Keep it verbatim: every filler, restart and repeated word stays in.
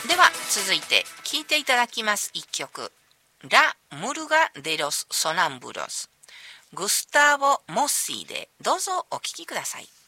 では続いて聴いていただきます一曲、ラ・ムルガ・デ・ロス・ソナンブロス、グスターボ・モッシーでどうぞお聴きください。